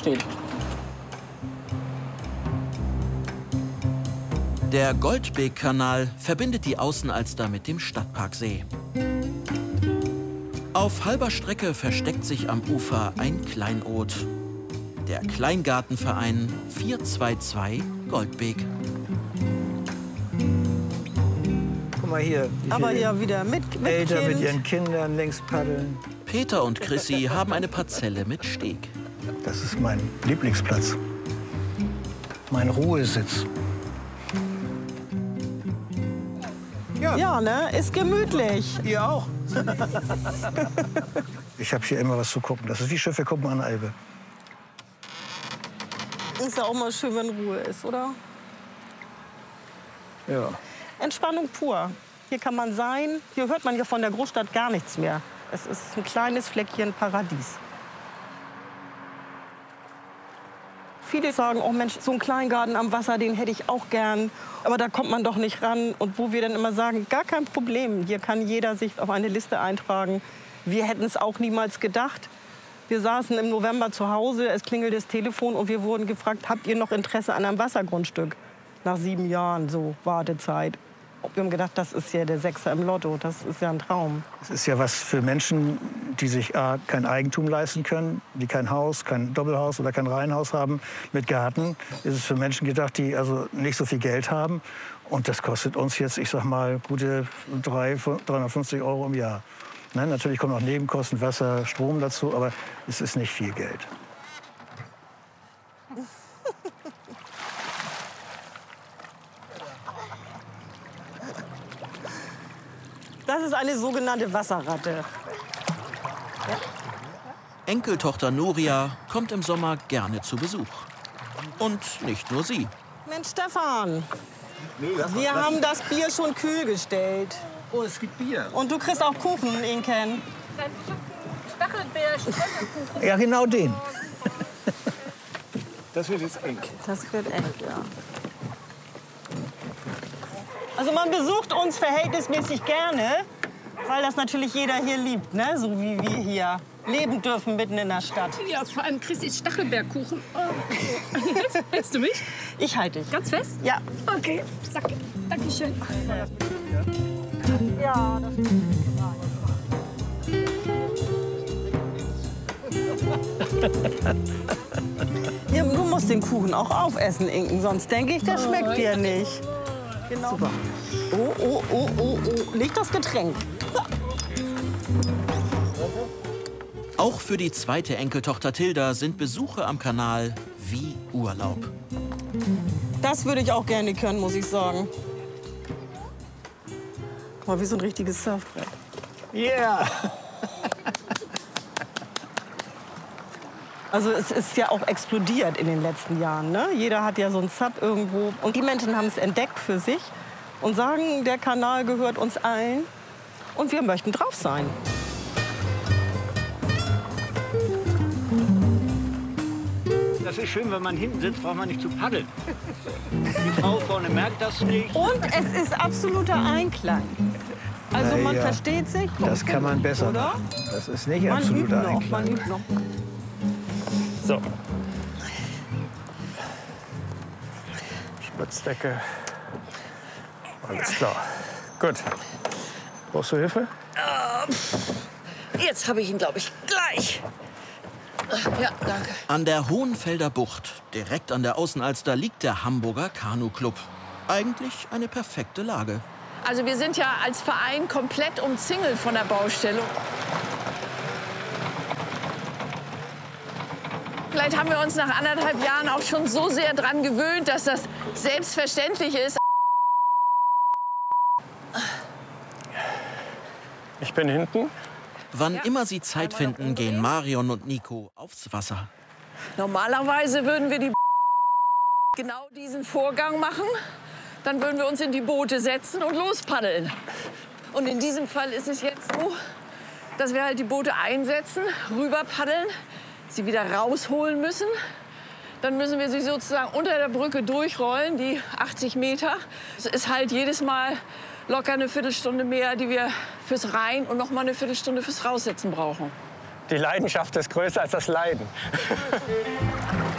steht. Der Goldbeek-Kanal verbindet die Außenalster mit dem Stadtparksee. Auf halber Strecke versteckt sich am Ufer ein Kleinod. Der Kleingartenverein 422 Goldbeek. Guck mal hier. Aber ja wieder mit Eltern Kind. mit ihren Kindern längs paddeln. Peter und Chrissy haben eine Parzelle mit Steg. Das ist mein Lieblingsplatz. Mein Ruhesitz. Ja, ne? Ist gemütlich. Ihr auch. Ich habe hier immer was zu gucken. Das ist wie Schiffe gucken an der Elbe. Ist ja auch mal schön, wenn Ruhe ist, oder? Ja. Entspannung pur. Hier kann man sein. Hier hört man ja von der Großstadt gar nichts mehr. Es ist ein kleines Fleckchen Paradies. Viele sagen, oh Mensch, so einen Kleingarten am Wasser, den hätte ich auch gern. Aber da kommt man doch nicht ran. Und wo wir dann immer sagen, gar kein Problem. Hier kann jeder sich auf eine Liste eintragen. Wir hätten es auch niemals gedacht. Wir saßen im November zu Hause, es klingelte das Telefon und wir wurden gefragt, habt ihr noch Interesse an einem Wassergrundstück? Nach 7 Jahren so Wartezeit. Wir haben gedacht, das ist ja der Sechser im Lotto, das ist ja ein Traum. Es ist ja was für Menschen, die sich kein Eigentum leisten können, die kein Haus, kein Doppelhaus oder kein Reihenhaus haben mit Garten. Es ist für Menschen gedacht, die also nicht so viel Geld haben. Und das kostet uns jetzt, ich sag mal, gute 350 € im Jahr. Nein, natürlich kommen auch Nebenkosten, Wasser, Strom dazu, aber es ist nicht viel Geld. Das ist eine sogenannte Wasserratte. Enkeltochter Nuria kommt im Sommer gerne zu Besuch. Und nicht nur sie. Mensch, Stefan, wir haben das Bier schon kühl gestellt. Oh, es gibt Bier. Und du kriegst auch Kuchen, Inken. Stachelbeer. Ja, genau den. Das wird jetzt eng. Das wird eng, ja. Also man besucht uns verhältnismäßig gerne, weil das natürlich jeder hier liebt, ne? So wie wir hier leben dürfen mitten in der Stadt. Ja, vor allem Chrissys Stachelbeerkuchen. Oh. Hältst du mich? Ich halte dich. Ganz fest? Ja. Okay, danke schön. Ja, das ja, du musst den Kuchen auch aufessen, Inken, sonst denke ich, der schmeckt dir nicht. Genau. Super. Oh, oh, oh, oh, oh. Leg das Getränk. Auch für die zweite Enkeltochter Tilda sind Besuche am Kanal wie Urlaub. Das würde ich auch gerne können, muss ich sagen. Guck mal, wie so ein richtiges Surfbrett. Yeah! Also es ist ja auch explodiert in den letzten Jahren. Ne? Jeder hat ja so ein Sub irgendwo. Und die Menschen haben es entdeckt für sich und sagen, der Kanal gehört uns allen und wir möchten drauf sein. Das ist schön, wenn man hinten sitzt, braucht man nicht zu paddeln. Die Frau vorne merkt das nicht. Und es ist absoluter Einklang. Also man Ja, versteht sich. das kann man besser oder? machen. Das ist nicht Man übt absoluter noch, Einklang. man übt noch. So. Spritzdecke. Alles klar. Gut. Brauchst du Hilfe? Jetzt habe ich ihn, glaube ich, gleich. Ja, danke. An der Hohenfelder Bucht, direkt an der Außenalster, liegt der Hamburger Kanu-Club. Eigentlich eine perfekte Lage. Also wir sind ja als Verein komplett umzingelt von der Baustelle. Vielleicht haben wir uns nach 1,5 Jahren auch schon so sehr dran gewöhnt, dass das selbstverständlich ist. Ich bin hinten. Wann immer sie Zeit finden, gehen Marion und Nico aufs Wasser. Normalerweise würden wir genau diesen Vorgang machen. Dann würden wir uns in die Boote setzen und lospaddeln. Und in diesem Fall ist es jetzt so, dass wir halt die Boote einsetzen, rüber paddeln, sie wieder rausholen müssen. Dann müssen wir sie sozusagen unter der Brücke durchrollen, die 80 Meter. Es ist halt jedes Mal locker eine Viertelstunde mehr, die wir fürs Rein und noch mal eine Viertelstunde fürs Raussetzen brauchen. Die Leidenschaft ist größer als das Leiden.